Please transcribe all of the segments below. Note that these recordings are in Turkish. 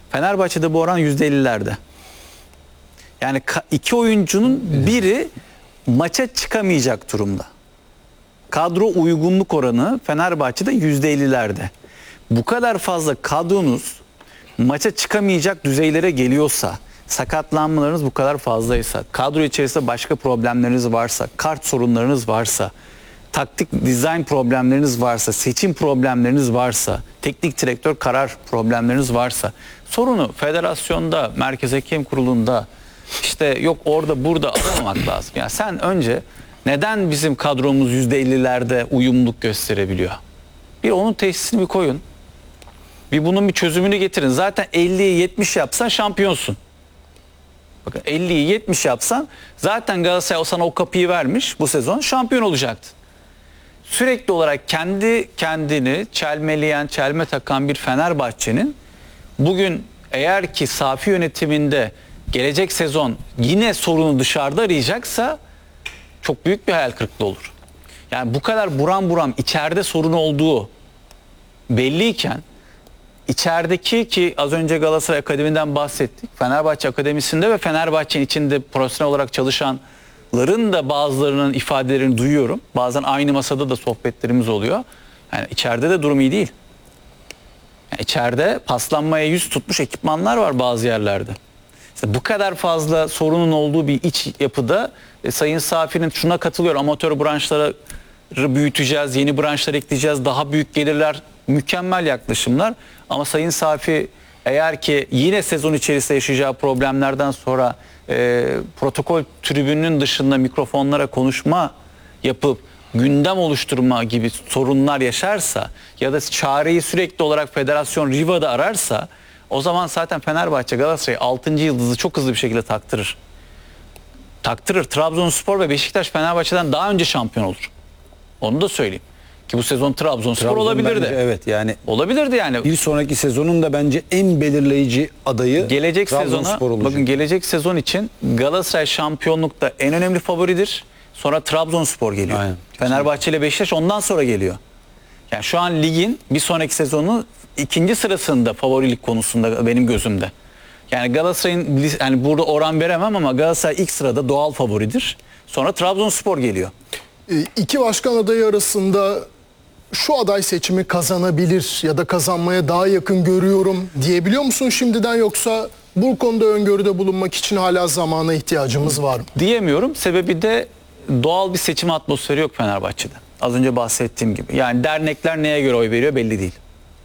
Fenerbahçe'de bu oran %50'lerde. Yani iki oyuncunun biri maça çıkamayacak durumda. Kadro uygunluk oranı Fenerbahçe'de %50'lerde. Bu kadar fazla kadronuz maça çıkamayacak düzeylere geliyorsa, sakatlanmalarınız bu kadar fazlaysa, kadro içerisinde başka problemleriniz varsa, kart sorunlarınız varsa, taktik dizayn problemleriniz varsa, seçim problemleriniz varsa, teknik direktör karar problemleriniz varsa, sorunu federasyonda, Merkez Hakem Kurulu'nda, işte yok orada burada aramamak lazım. Yani sen önce neden bizim kadromuz %50'lerde uyumluluk gösterebiliyor? Bir onun teşhisini bir koyun. Bir bunun bir çözümünü getirin. Zaten 50'yi 70 yapsan şampiyonsun. Bakın 50'yi 70 yapsan zaten Galatasaray sana o kapıyı vermiş, bu sezon şampiyon olacaktın. Sürekli olarak kendi kendini çelmeleyen, çelme takan bir Fenerbahçe'nin bugün eğer ki Safi yönetiminde gelecek sezon yine sorunu dışarıda arayacaksa çok büyük bir hayal kırıklığı olur. Yani bu kadar buram buram içeride sorun olduğu belliyken içerideki, ki az önce Galatasaray Akademi'den bahsettik. Fenerbahçe Akademisi'nde ve Fenerbahçe'nin içinde profesyonel olarak çalışanların da bazılarının ifadelerini duyuyorum. Bazen aynı masada da sohbetlerimiz oluyor. Yani içeride de durum iyi değil. Yani içeride paslanmaya yüz tutmuş ekipmanlar var bazı yerlerde. İşte bu kadar fazla sorunun olduğu bir iç yapıda Sayın Safi'nin şuna katılıyorum. Amatör branşları büyüteceğiz, yeni branşlar ekleyeceğiz, daha büyük gelirler, mükemmel yaklaşımlar. Ama Sayın Safi eğer ki yine sezon içerisinde yaşayacağı problemlerden sonra protokol tribününün dışında mikrofonlara konuşma yapıp gündem oluşturma gibi sorunlar yaşarsa ya da çareyi sürekli olarak Federasyon Riva'da ararsa, o zaman zaten Fenerbahçe Galatasaray 6. yıldızı çok hızlı bir şekilde taktırır. Taktırır. Trabzonspor ve Beşiktaş Fenerbahçe'den daha önce şampiyon olur. Onu da söyleyeyim. Ki bu sezon Trabzonspor olabilirdi. Bence, evet yani. Olabilirdi yani. Bir sonraki sezonun da bence en belirleyici adayı gelecek Trabzonspor sezona, olacak. bakın gelecek sezon için Galatasaray şampiyonlukta en önemli favoridir. Sonra Trabzonspor geliyor. Aynen. Fenerbahçe ile Beşiktaş ondan sonra geliyor. Yani şu an ligin bir sonraki sezonu ikinci sırasında favorilik konusunda benim gözümde. Yani Galatasaray'ın, yani burada oran veremem ama Galatasaray ilk sırada doğal favoridir. Sonra Trabzonspor geliyor. İki başkan adayı arasında şu aday seçimi kazanabilir ya da kazanmaya daha yakın görüyorum diyebiliyor musun şimdiden, yoksa bu konuda öngörüde bulunmak için hala zamana ihtiyacımız var mı? Diyemiyorum. Sebebi de doğal bir seçim atmosferi yok Fenerbahçe'de. Az önce bahsettiğim gibi. Yani dernekler neye göre oy veriyor belli değil.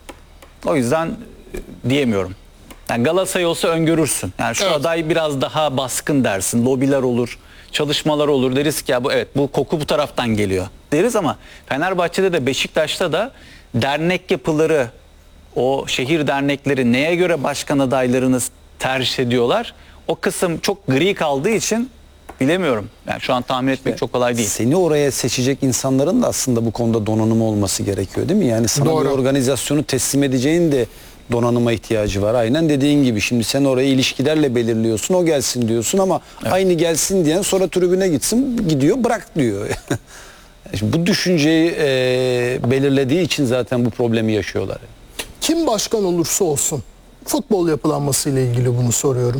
O yüzden diyemiyorum. Yani Galatasaray olsa öngörürsün. Yani şu aday biraz daha baskın dersin. Lobiler olur, çalışmalar olur. Deriz ki ya bu, evet, bu koku bu taraftan geliyor deriz ama Fenerbahçe'de de Beşiktaş'ta da dernek yapıları, o şehir dernekleri neye göre başkan adaylarını tercih ediyorlar? O kısım çok gri kaldığı için bilemiyorum. Yani şu an tahmin etmek çok kolay değil. Seni oraya seçecek insanların da aslında bu konuda donanımı olması gerekiyor değil mi? Yani sana Doğru. bir organizasyonu teslim edeceğin de donanıma ihtiyacı var. Aynen dediğin gibi şimdi sen orayı ilişkilerle belirliyorsun, o gelsin diyorsun ama aynı gelsin diyen sonra tribüne gitsin, gidiyor bırak diyor. Şimdi bu düşünceyi belirlediği için zaten bu problemi yaşıyorlar. Kim başkan olursa olsun, futbol yapılanması ile ilgili bunu soruyorum.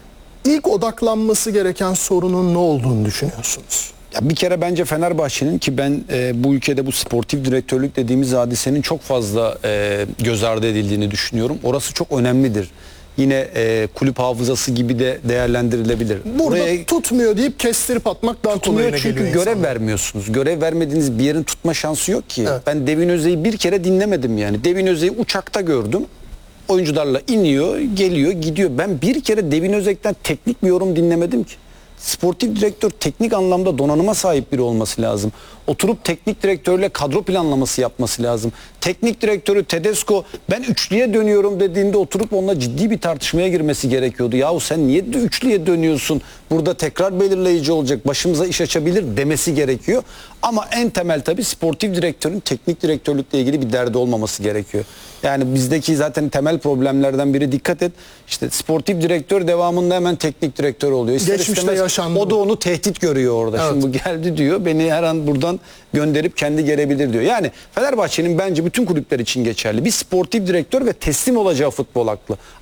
İlk odaklanması gereken sorunun ne olduğunu düşünüyorsunuz? Ya bir kere bence Fenerbahçe'nin, ki ben bu ülkede bu sportif direktörlük dediğimiz hadisenin çok fazla göz ardı edildiğini düşünüyorum. Orası çok önemlidir. Yine kulüp hafızası gibi de değerlendirilebilir. Burada tutmuyor deyip kestirip atmak daha kolayına geliyor. Çünkü görev insanlara. vermiyorsunuz. Görev vermediğiniz bir yerin tutma şansı yok ki. Evet. Ben Devin Özey'i bir kere dinlemedim yani. Devin Özey'i uçakta gördüm. Oyuncularla iniyor, geliyor, gidiyor. Ben bir kere Devin Özek'ten teknik bir yorum dinlemedim ki. Sportif direktör teknik anlamda donanıma sahip biri olması lazım. Oturup teknik direktörle kadro planlaması yapması lazım. Teknik direktörü Tedesco ben üçlüye dönüyorum dediğinde oturup onunla ciddi bir tartışmaya girmesi gerekiyordu. Yahu sen niye üçlüye dönüyorsun? Burada tekrar belirleyici olacak, başımıza iş açabilir demesi gerekiyor. Ama en temel tabii sportif direktörün teknik direktörlükle ilgili bir derdi olmaması gerekiyor. Yani bizdeki zaten temel problemlerden biri, dikkat et. İşte sportif direktör devamında hemen teknik direktör oluyor. İster Geçmişte istemez yaşandı o da onu tehdit görüyor orada. Evet. Şimdi bu geldi diyor, beni her an buradan gönderip kendi gelebilir diyor. Yani Fenerbahçe'nin bence bütün kulüpler için geçerli. Bir sportif direktör ve teslim olacağı futbol aklı.